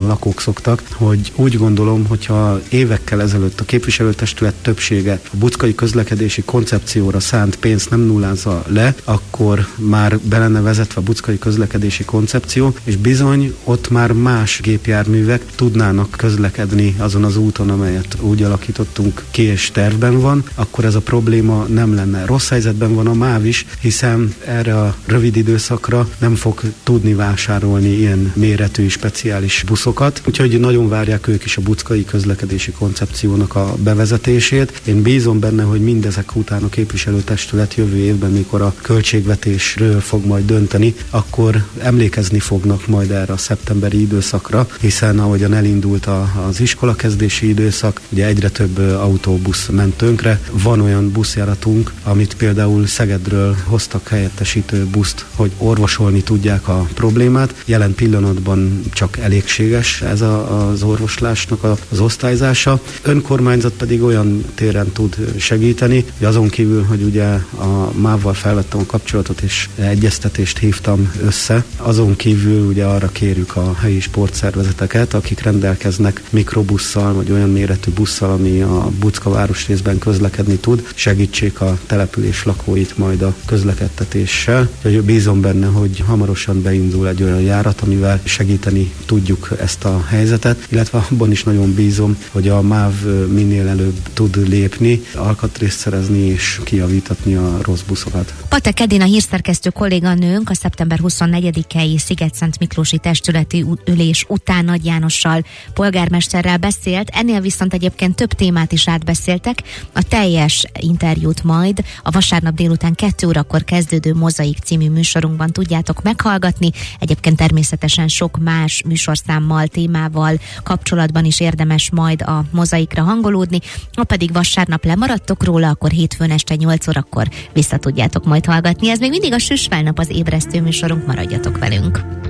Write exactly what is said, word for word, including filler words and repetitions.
lakók szoktak, hogy úgy gondolom, hogyha évekkel ezelőtt a képviselőtestület többsége a buckai közlekedési koncepcióra szánt pénzt nem nullázza le, akkor már be lenne vezetve a buckai közlekedési koncepció, és bizony ott már más gépjárművek tudnának közlekedni azon az úton, amelyet úgy alakítottunk ki és tervben van, akkor ez a probléma nem lenne. Rossz helyzetben van a MÁV is, hiszen erre a rövid időszakra nem fog tudni vásárolni ilyen méretű speciális buszokat, úgyhogy nagyon várják ők is a buckai közlekedési koncepciónak a bevezetését. Én bízom benne, hogy mindezek után a képviselőtestület jövő évben, mikor a költségvetésről fog majd dönteni, akkor emlékezni fognak majd erre a szeptemberi időszakra, hiszen ahogyan elindult a, az iskolakezdési időszak, ugye egyre több autóbusz ment tönkre. Van olyan buszjáratunk, amit például Szegedről hoztak helyettesítő buszt, hogy orvosolni tudják a problémát. Jelen pillanatban csak elégséges ez a, az orvoslásnak a, az osztályzása. Önkormányzat pedig olyan téren tud segíteni, hogy azon kívül, hogy ugye a MÁV-val felvettem a kapcsolatot és egyeztetést hívtam össze, azon kívül ugye arra kérjük a helyi sportszervezeteket, akik rendelkeznek mikrobusszal, vagy olyan méretű busszal, ami a Bucka városrészben közlekedni tud, segítsék a település lakóit majd a közlekedtetéssel. Úgyhogy bízom benne, hogy hamarosan beindul egy olyan járat, amivel segíteni tudjuk ezt a helyzetet, illetve abban is nagyon bízom, hogy a MÁV minél előbb tud lépni, alkatrészt szerezni és kijavítatni a rossz buszokat. Patek Edina hírszerkesztő kolléganőnk a szeptember huszonnegyedikei Szigetszent Miklósi testületi ülés után Nagy Jánossal, polgármesterrel beszélt, ennél viszont egyébként több témát is átbeszéltek. A teljes interjút majd a vasárnap délután kettő órakor kezdődő Mozaik című műsorunkban tudjátok meghallgatni. Egyébként természetesen sok más műsorszámmal, témával kapcsolatban is érdemes majd a Mozaikra hangolódni. Ha pedig vasárnap lemaradtok róla, akkor hétfőn este nyolc órakor vissza tudjátok majd hallgatni. Ez még mindig a Süsfelnap, az ébresztő műsorunk, maradjatok velünk.